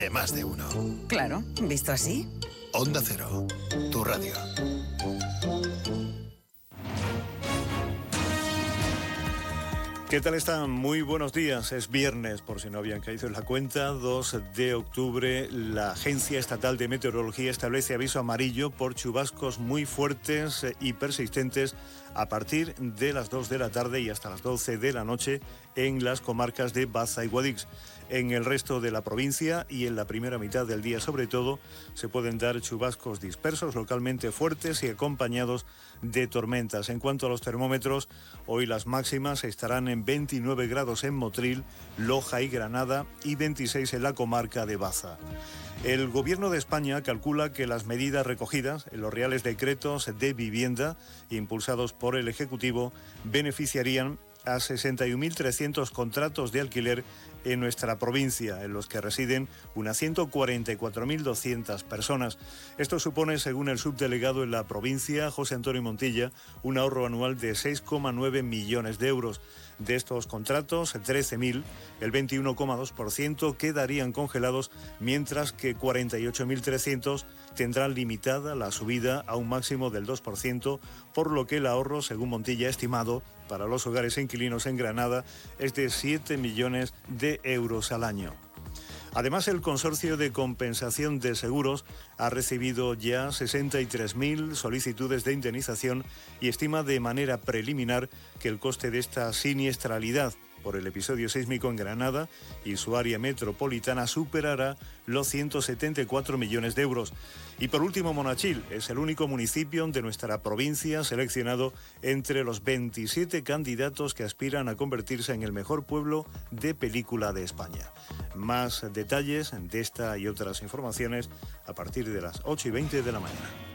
de más de uno. Claro, visto así. Onda Cero, tu radio. ¿Qué tal están? Muy buenos días. Es viernes, por si no habían caído en la cuenta, 2 de octubre. La Agencia Estatal de Meteorología establece aviso amarillo por chubascos muy fuertes y persistentes a partir de las 2 de la tarde y hasta las 12 de la noche en las comarcas de Baza y Guadix. En el resto de la provincia y en la primera mitad del día sobre todo se pueden dar chubascos dispersos, localmente fuertes y acompañados de tormentas. En cuanto a los termómetros, hoy las máximas estarán en 29 grados en Motril, Loja y Granada y 26 en la comarca de Baza. El Gobierno de España calcula que las medidas recogidas en los reales decretos de vivienda impulsados por el Ejecutivo beneficiarían a 61.300 contratos de alquiler en nuestra provincia, en los que residen unas 144.200 personas. Esto supone, según el subdelegado en la provincia, José Antonio Montilla, un ahorro anual de 6,9 millones de euros. De estos contratos, 13.000, el 21,2% quedarían congelados, mientras que 48.300 tendrán limitada la subida a un máximo del 2%, por lo que el ahorro, según Montilla, estimado para los hogares e inquilinos en Granada es de 7 millones de euros al año. Además, el Consorcio de Compensación de Seguros ha recibido ya 63.000 solicitudes de indemnización y estima de manera preliminar que el coste de esta siniestralidad por el episodio sísmico en Granada y su área metropolitana superará los 174 millones de euros. Y por último, Monachil es el único municipio de nuestra provincia seleccionado entre los 27 candidatos que aspiran a convertirse en el mejor pueblo de película de España. Más detalles de esta y otras informaciones a partir de las 8:20 de la mañana.